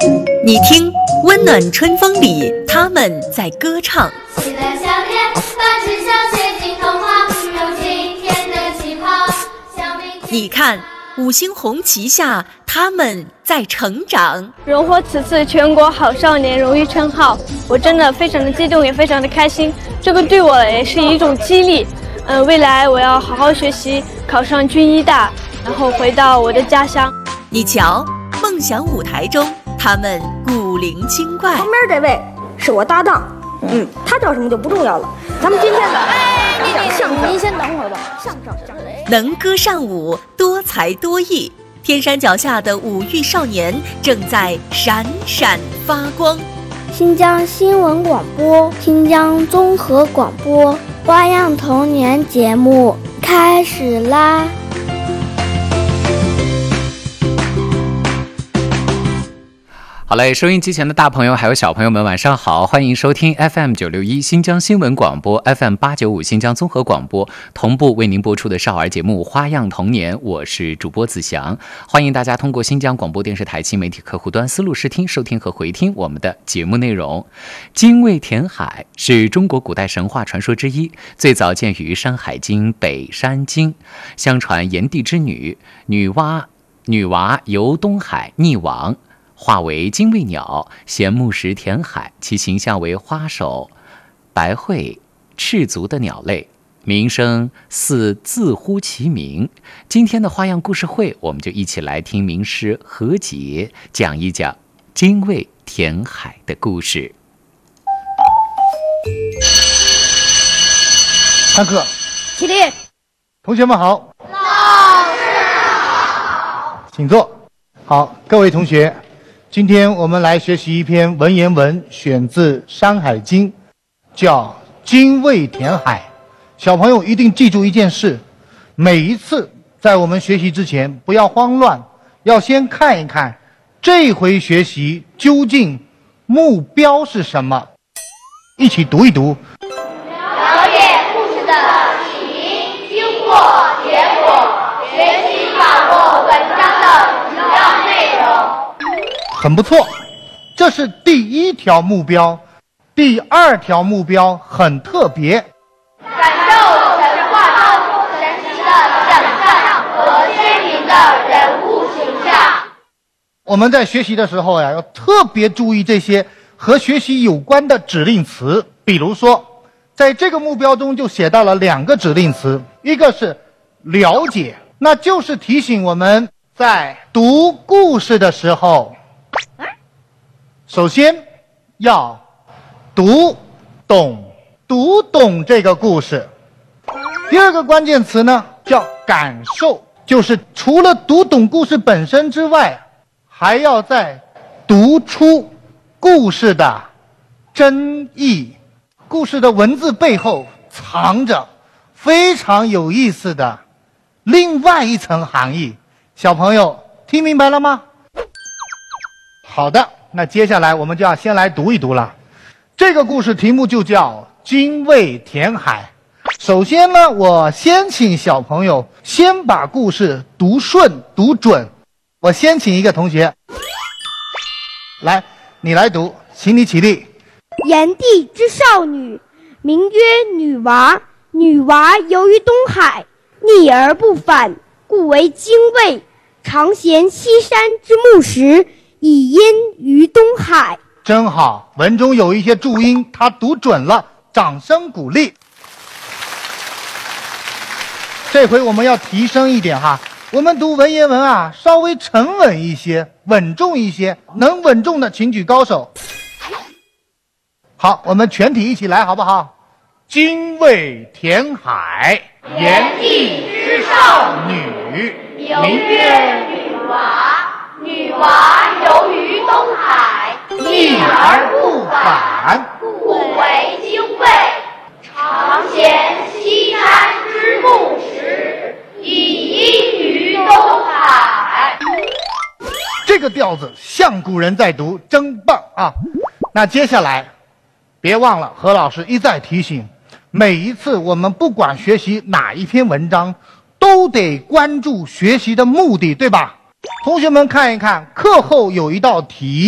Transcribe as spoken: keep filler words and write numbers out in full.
你听，温暖春风里，他们在歌唱。 喜乐笑脸，把志向写进童话，有今天的气泡。 你看，五星红旗下，他们在成长。 荣获此次全国好少年荣誉称号，我真的非常的激动，也非常的开心。这个对我也是一种激励。嗯、呃，未来我要好好学习，考上军医大，然后回到我的家乡。 你瞧，梦想舞台中，他们古灵精怪。 旁边这位是我搭档，嗯，他叫什么就不重要了。咱们今天的哎，你讲相声， 您先等会儿吧。 相声，相声， 能歌善舞，多才多艺，天山脚下的五育少年正在闪闪发光。 新疆新闻广播，新疆综合广播，花样童年节目开始啦！ 好嘞，收音机前的大朋友还有小朋友们晚上好，欢迎收听 F M 九六一 新疆新闻广播， F M 八九五 新疆综合广播，同步为您播出的少儿节目花样童年，我是主播子祥。欢迎大家通过新疆广播电视台新媒体客户端思路视听收听和回听我们的节目内容。精卫填海是中国古代神话传说之一，最早见于《山海经·北山经》。相传炎帝之女女娲女娃游东海溺亡，化为精卫鸟，衔木石填海，其形象为花手、白喙、赤足的鸟类，名声似自呼其名。今天的花样故事会，我们就一起来听名师何解讲一讲精卫填海的故事。 上课， 起立， 同学们好， 老师好， 请坐。好，各位同学，今天我们来学习一篇文言文，选自《山海经》，叫《精卫填海》。小朋友一定记住一件事，每一次在我们学习之前不要慌乱，要先看一看这回学习究竟目标是什么，一起读一读。 了解故事的起因、经过、结果，学习把握文章的主要内容。 很不错，这是第一条目标。第二条目标很特别， 感受神话中神奇的想象和鲜明的人物形象。 我们在学习的时候呀，要特别注意这些和学习有关的指令词。比如说，在这个目标中就写到了两个指令词，一个是了解，那就是提醒我们在读故事的时候，首先要读懂读懂这个故事。第二个关键词呢叫感受，就是除了读懂故事本身之外，还要再读出故事的真意。故事的文字背后藏着非常有意思的另外一层含义。小朋友听明白了吗？好的，那接下来我们就要先来读一读了。这个故事题目就叫精卫填海。首先呢，我先请小朋友先把故事读顺读准。我先请一个同学来，你来读，请你起立。 炎帝之少女，名曰女娃。女娃游于东海，溺而不返，故为精卫。常衔西山之木石，以因于东海。 真好，文中有一些注音，他读准了，掌声鼓励。这回我们要提升一点哈，我们读文言文啊，稍微沉稳一些，稳重一些，能稳重的请举高手。好，我们全体一起来好不好？精卫填海， 炎帝之少女，名曰女娃。女娃游于东海， 溺而不返， 故为精卫。常衔西山之木石，以因于东海。 这个调子像古人在读，真棒啊！那接下来别忘了何老师一再提醒，每一次我们不管学习哪一篇文章，都得关注学习的目的，对吧？同学们看一看，课后有一道题。